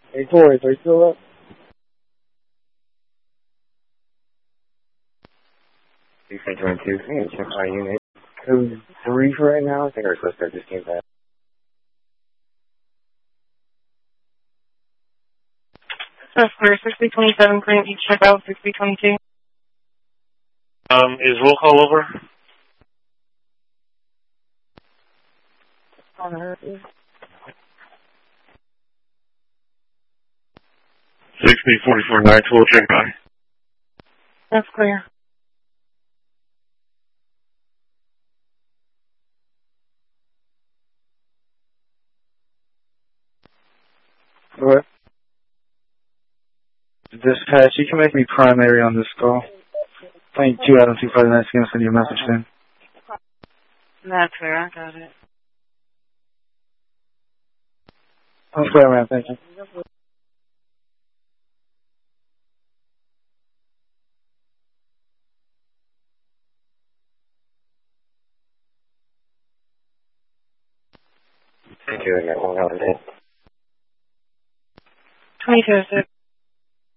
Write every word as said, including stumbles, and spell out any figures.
Hey, Torres, are you still up? three twenty-two, can you check my unit? Code three for right now? I think our suspect just came back. That's clear. sixty twenty-seven, clear. You check out sixty twenty-two. Um, is roll call over? sixty forty-four nine, total check by. That's clear. What? Dispatch, you can make me primary on this call. Thank you, Adam two five nine, going to send you a message then. That's clear. I got it. I'm clear, man. Thank you. Thank you. I got one out of it. twenty-two oh six.